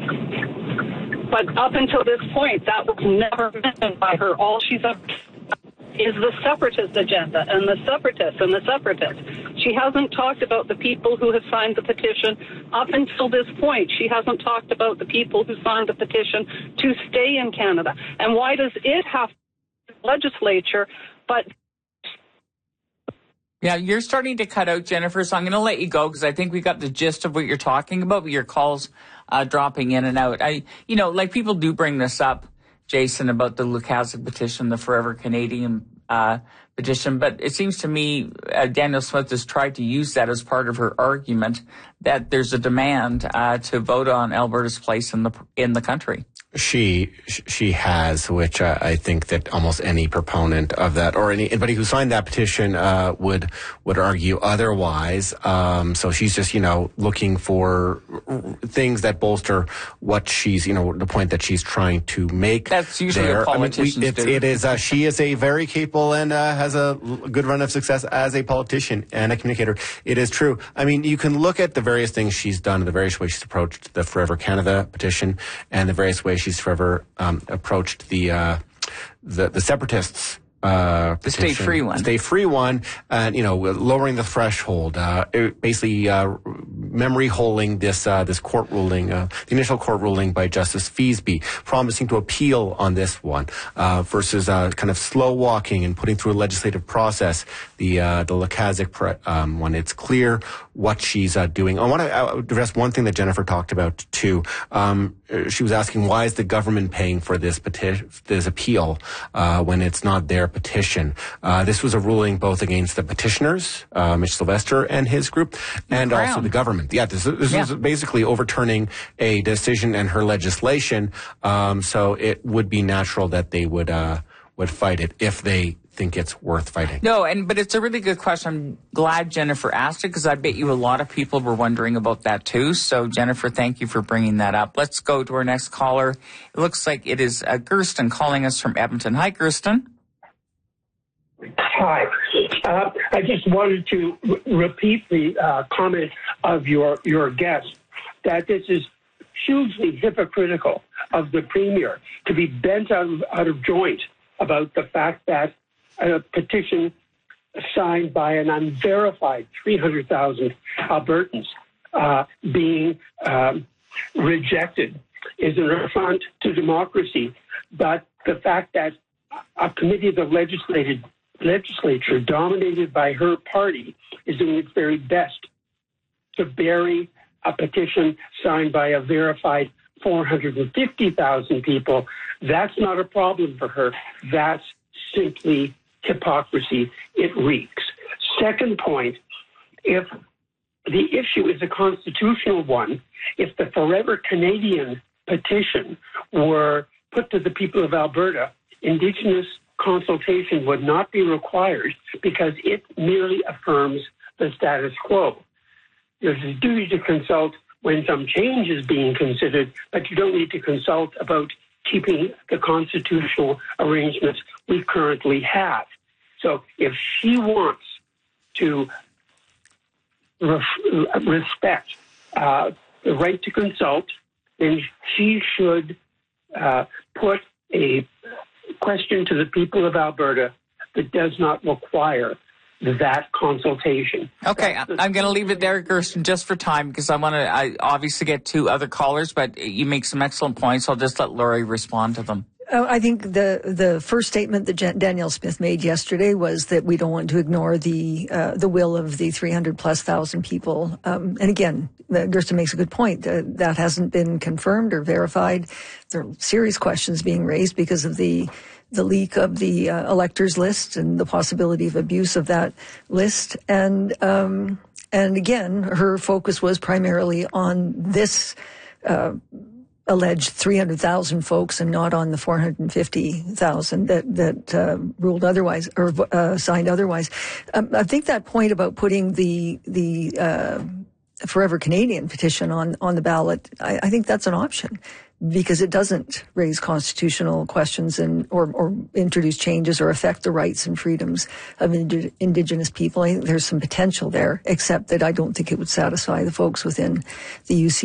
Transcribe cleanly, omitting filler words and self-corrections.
But up until this point, that was never mentioned by her. All she's up is the separatist agenda and the separatists and the separatists. She hasn't talked about the people who have signed the petition. Up until this point, she hasn't talked about the people who signed the petition to stay in Canada. And why does it have legislature, but... Yeah, you're starting to cut out, Jennifer, so I'm going to let you go because I think we got the gist of what you're talking about, but your call's dropping in and out. People do bring this up, Jason, about the Lukaszuk petition, the Forever Canadian petition, but it seems to me Danielle Smith has tried to use that as part of her argument that there's a demand to vote on Alberta's place in the country. She has, which I think that almost any proponent of that or anybody who signed that petition would argue otherwise. So she's just looking for things that bolster what she's the point that she's trying to make. That's usually what politicians do. It is. She is a very capable and has a good run of success as a politician and a communicator. It is true. I mean, you can look at the various things she's done, the various ways she's approached the Forever Canada petition, and the various ways she's forever approached the separatists. The Stay Free one. Stay Free one, and lowering the threshold, basically memory holding this court ruling, the initial court ruling by Justice Feasby, promising to appeal on this one, versus kind of slow walking and putting through a legislative process the Lukaszuk one. It's clear what she's doing. I want to address one thing that Jennifer talked about too. She was asking, why is the government paying for this appeal when it's not their petition? This was a ruling both against the petitioners, Mitch Sylvester and his group, and also the government. Yeah, this was basically overturning a decision and her legislation. So it would be natural that they would fight it if they think it's worth fighting. No, but it's a really good question. I'm glad Jennifer asked it because I bet you a lot of people were wondering about that too. So Jennifer, thank you for bringing that up. Let's go to our next caller. It looks like it is Gersten calling us from Edmonton. Hi, Gersten. Hi. I just wanted to repeat the comment of your guest that this is hugely hypocritical of the Premier to be bent out of joint about the fact that a petition signed by an unverified 300,000 Albertans being rejected is an affront to democracy. But the fact that a committee of the legislature dominated by her party is doing its very best to bury a petition signed by a verified 450,000 people, that's not a problem for her. That's simply hypocrisy. It reeks. Second point, if the issue is a constitutional one, if the Forever Canadian petition were put to the people of Alberta, Indigenous consultation would not be required because it merely affirms the status quo. There's a duty to consult when some change is being considered, but you don't need to consult about keeping the constitutional arrangements we currently have. So if she wants to respect the right to consult, then she should put a question to the people of Alberta that does not require that consultation. Okay, I'm going to leave it there, Gersten, just for time, because I obviously get two other callers, but you make some excellent points. I'll just let Laurie respond to them. I think the first statement that Danielle Smith made yesterday was that we don't want to ignore the will of the 300,000+ people. And again, Gersten makes a good point. That hasn't been confirmed or verified. There are serious questions being raised because of the leak of the electors list and the possibility of abuse of that list. And again, her focus was primarily on this alleged 300,000 folks and not on the 450,000 that ruled otherwise or signed otherwise. I think that point about putting the Forever Canadian petition on the ballot, I think that's an option because it doesn't raise constitutional questions or introduce changes or affect the rights and freedoms of Indigenous people. I think there's some potential there, except that I don't think it would satisfy the folks within the UC